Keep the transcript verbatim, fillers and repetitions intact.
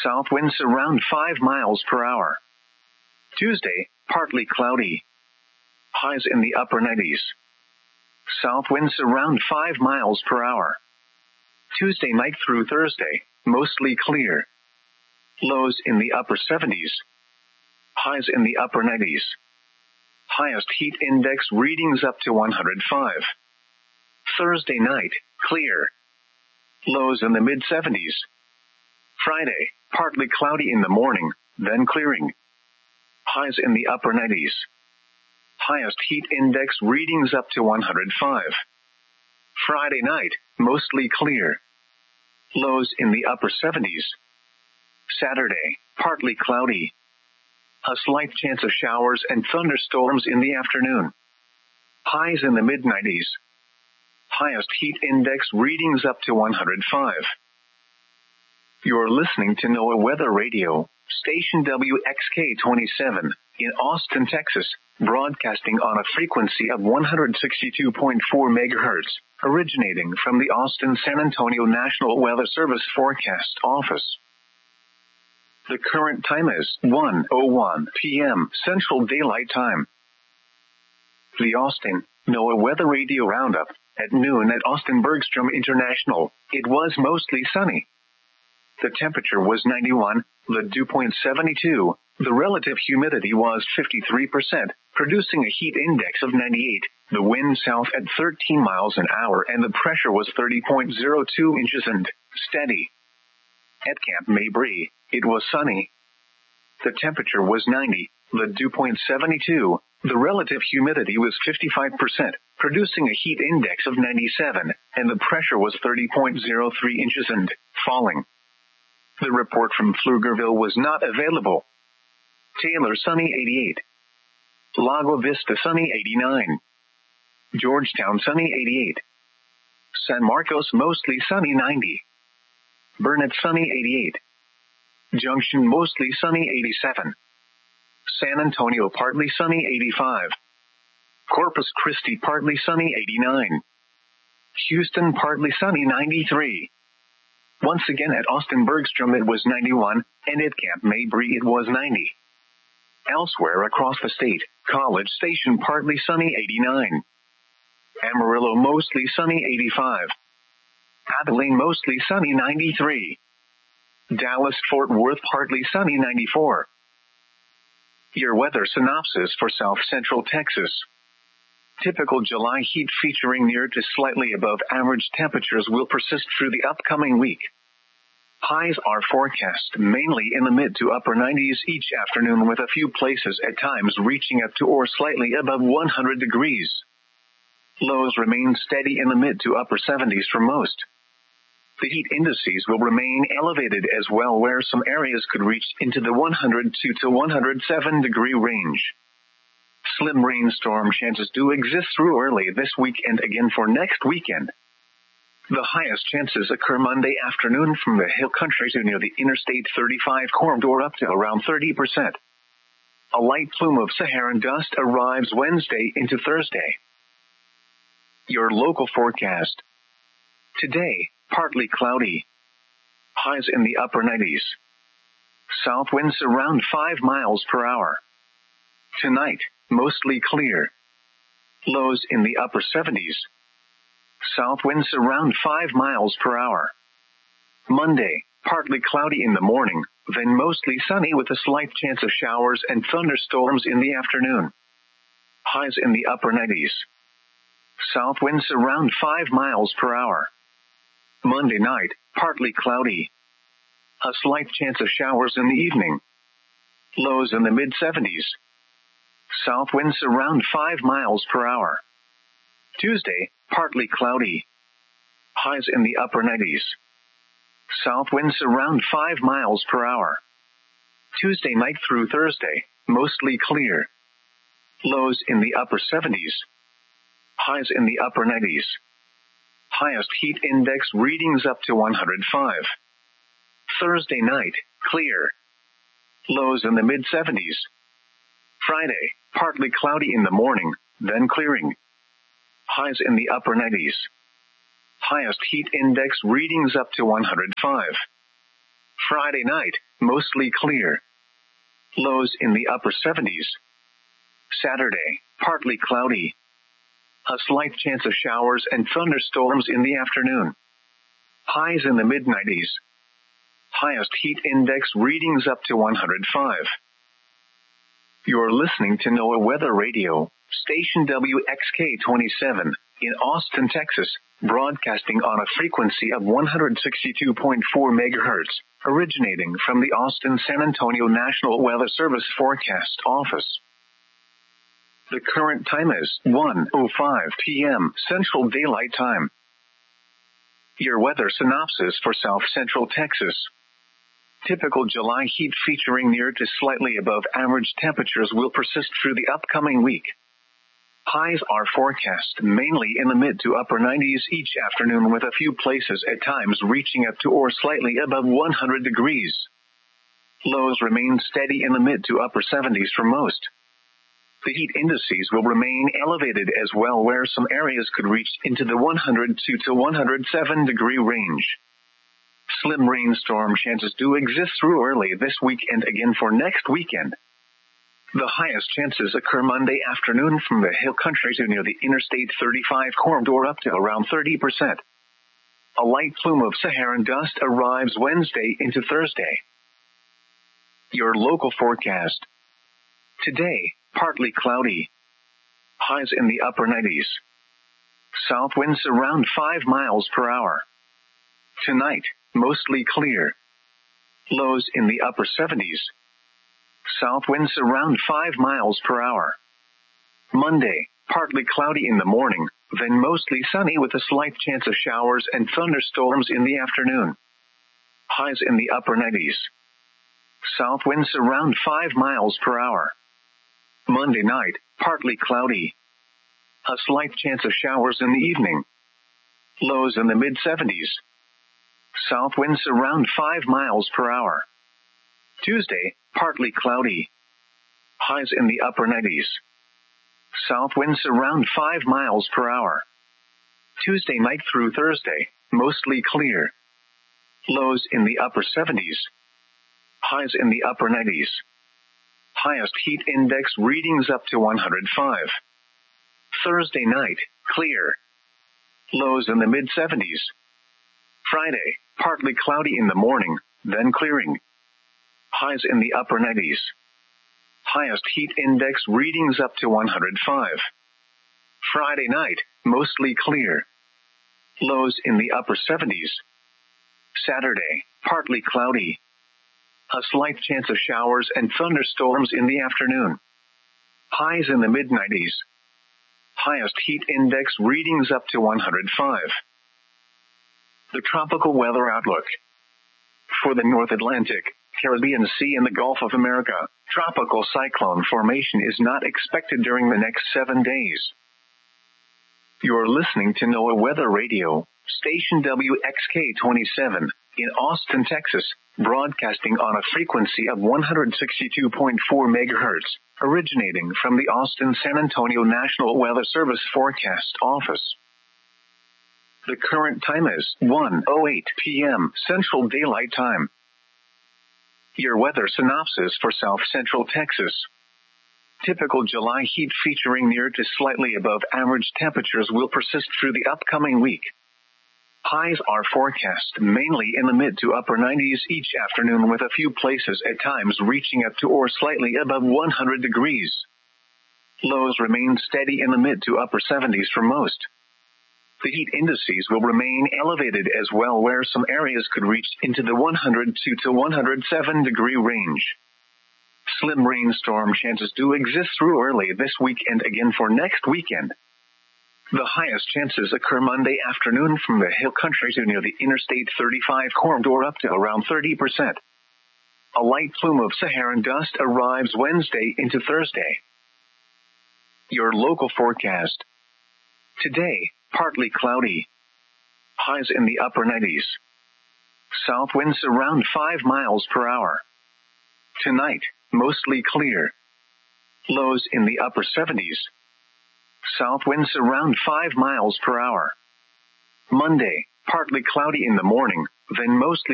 South winds around five miles per hour. Tuesday, partly cloudy. Highs in the upper nineties. South winds around five miles per hour. Tuesday night through Thursday, mostly clear. Lows in the upper seventies. Highs in the upper nineties. Highest heat index readings up to one hundred five. Thursday night, clear. Lows in the mid seventies. Friday, partly cloudy in the morning, then clearing. Highs in the upper nineties. Highest heat index readings up to one hundred five. Friday night, mostly clear. Lows in the upper seventies. Saturday, partly cloudy. A slight chance of showers and thunderstorms in the afternoon. Highs in the mid nineties. Highest heat index readings up to one hundred five. You're listening to NOAA Weather Radio, station W X K twenty-seven, in Austin, Texas, broadcasting on a frequency of one hundred sixty-two point four megahertz, originating from the Austin-San Antonio National Weather Service Forecast Office. The current time is one oh one p.m. Central Daylight Time. The Austin NOAA Weather Radio Roundup. At noon at Austin Bergstrom International, it was mostly sunny. The temperature was ninety-one, the dew point seventy-two, the relative humidity was fifty-three percent, producing a heat index of ninety-eight, the wind south at thirteen miles an hour, and the pressure was thirty point zero two inches and steady. At Camp Mabry, it was sunny. The temperature was ninety, the dew point seventy-two, the relative humidity was fifty-five percent, producing a heat index of ninety-seven, and the pressure was thirty point zero three inches and falling. The report from Pflugerville was not available. Taylor sunny eighty-eight. Lago Vista sunny eighty-nine. Georgetown sunny eighty-eight. San Marcos mostly sunny ninety. Burnett sunny eighty-eight. Junction mostly sunny eighty-seven. San Antonio partly sunny eighty-five. Corpus Christi partly sunny eighty-nine. Houston partly sunny ninety-three. Once again at Austin Bergstrom it was ninety-one, and at Camp Mabry it was ninety. Elsewhere across the state, College Station partly sunny eighty-nine. Amarillo mostly sunny eighty-five. Abilene mostly sunny ninety-three. Dallas-Fort Worth partly sunny ninety-four. Your weather synopsis for South Central Texas. Typical July heat featuring near to slightly above average temperatures will persist through the upcoming week. Highs are forecast mainly in the mid to upper nineties each afternoon, with a few places at times reaching up to or slightly above one hundred degrees. Lows remain steady in the mid to upper seventies for most. The heat indices will remain elevated as well, where some areas could reach into the one hundred two to one hundred seven degree range. Slim rainstorm chances do exist through early this week and again for next weekend. The highest chances occur Monday afternoon from the hill country to near the Interstate thirty-five corridor up to around thirty percent. A light plume of Saharan dust arrives Wednesday into Thursday. Your local forecast. Today, partly cloudy. Highs in the upper nineties. South winds around five miles per hour. Tonight, mostly clear. Lows in the upper seventies. South winds around five miles per hour. Monday, partly cloudy in the morning, then mostly sunny with a slight chance of showers and thunderstorms in the afternoon. Highs in the upper nineties. South winds around five miles per hour. Monday night, partly cloudy. A slight chance of showers in the evening. Lows in the mid seventies. South winds around five miles per hour. Tuesday, partly cloudy. Highs in the upper nineties. South winds around five miles per hour. Tuesday night through Thursday, mostly clear. Lows in the upper seventies. Highs in the upper nineties. Highest heat index readings up to one hundred five. Thursday night, clear. Lows in the mid seventies. Friday, partly cloudy in the morning, then clearing. Highs in the upper nineties. Highest heat index readings up to one hundred five. Friday night, mostly clear. Lows in the upper seventies. Saturday, partly cloudy. A slight chance of showers and thunderstorms in the afternoon. Highs in the mid nineties. Highest heat index readings up to one hundred five. You're listening to NOAA Weather Radio, station W X K twenty-seven, in Austin, Texas, broadcasting on a frequency of one hundred sixty-two point four megahertz, originating from the Austin-San Antonio National Weather Service Forecast Office. The current time is one oh five p.m. Central Daylight Time. Your weather synopsis for South Central Texas. Typical July heat featuring near to slightly above average temperatures will persist through the upcoming week. Highs are forecast mainly in the mid to upper nineties each afternoon, with a few places at times reaching up to or slightly above one hundred degrees. Lows remain steady in the mid to upper seventies for most. The heat indices will remain elevated as well, where some areas could reach into the one hundred two to one hundred seven degree range. Slim rainstorm chances do exist through early this week and again for next weekend. The highest chances occur Monday afternoon from the hill country to near the Interstate thirty-five corridor up to around thirty percent. A light plume of Saharan dust arrives Wednesday into Thursday. Your local forecast. Today, partly cloudy. Highs in the upper nineties. South winds around five miles per hour. Tonight, mostly clear. Lows in the upper seventies. South winds around five miles per hour. Monday, partly cloudy in the morning, then mostly sunny with a slight chance of showers and thunderstorms in the afternoon. Highs in the upper nineties. South winds around five miles per hour. Monday night, partly cloudy. A slight chance of showers in the evening. Lows in the mid seventies. South winds around five miles per hour. Tuesday, partly cloudy. Highs in the upper nineties. South winds around five miles per hour. Tuesday night through Thursday, mostly clear. Lows in the upper seventies. Highs in the upper nineties. Highest heat index readings up to one hundred five. Thursday night, clear. Lows in the mid seventies. Friday, partly cloudy in the morning, then clearing. Highs in the upper nineties. Highest heat index readings up to one hundred five. Friday night, mostly clear. Lows in the upper seventies. Saturday, partly cloudy. A slight chance of showers and thunderstorms in the afternoon. Highs in the mid nineties. Highest heat index readings up to one hundred five. The tropical weather outlook. For the North Atlantic, Caribbean Sea and the Gulf of America, tropical cyclone formation is not expected during the next seven days. You're listening to NOAA Weather Radio, station W X K twenty-seven, in Austin, Texas, broadcasting on a frequency of one hundred sixty-two point four megahertz, originating from the Austin-San Antonio National Weather Service Forecast Office. The current time is one oh eight p.m. Central Daylight Time. Your weather synopsis for South Central Texas. Typical July heat featuring near to slightly above average temperatures will persist through the upcoming week. Highs are forecast mainly in the mid to upper nineties each afternoon, with a few places at times reaching up to or slightly above one hundred degrees. Lows remain steady in the mid to upper seventies for most. The heat indices will remain elevated as well, where some areas could reach into the one hundred two to one hundred seven degree range. Slim rainstorm chances do exist through early this week and again for next weekend. The highest chances occur Monday afternoon from the hill country to near the Interstate thirty-five corridor up to around thirty percent. A light plume of Saharan dust arrives Wednesday into Thursday. Your local forecast. Today, partly cloudy. Highs in the upper nineties. South winds around five miles per hour. Tonight, mostly clear. Lows in the upper seventies. South winds around five miles per hour. Monday, partly cloudy in the morning, then mostly